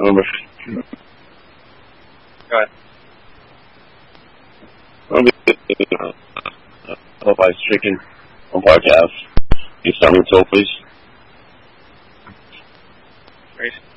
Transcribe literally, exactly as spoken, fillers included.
Number. Go ahead. Popeye's Chicken on podcast. You sound so, please. Great.